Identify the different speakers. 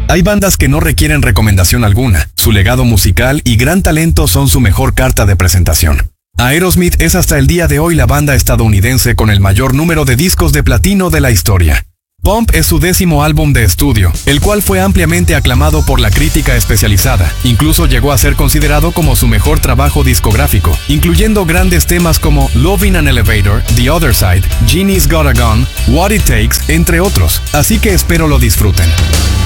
Speaker 1: Hay bandas que no requieren recomendación alguna, su legado musical y gran talento son su mejor carta de presentación. Aerosmith es hasta el día de hoy la banda estadounidense con el mayor número de discos de platino de la historia. Pump es su 10º álbum de estudio, el cual fue ampliamente aclamado por la crítica especializada. Incluso llegó a ser considerado como su mejor trabajo discográfico, incluyendo grandes temas como Love in an Elevator, The Other Side, Genie's Got a Gun, What It Takes, entre otros. Así que espero lo disfruten.